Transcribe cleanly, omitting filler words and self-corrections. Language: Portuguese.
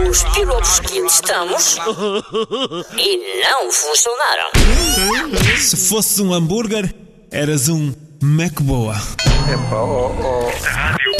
os pilotos que testamos e não funcionaram. Se fosses um hambúrguer, eras um McBoa. Epá,